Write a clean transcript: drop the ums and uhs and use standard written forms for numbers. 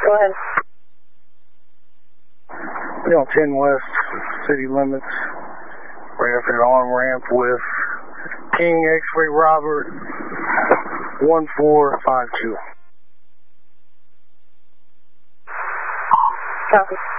Go ahead. You know, 10 West, city limits, right up that on-ramp with King X-Ray Robert, 1452. Copy.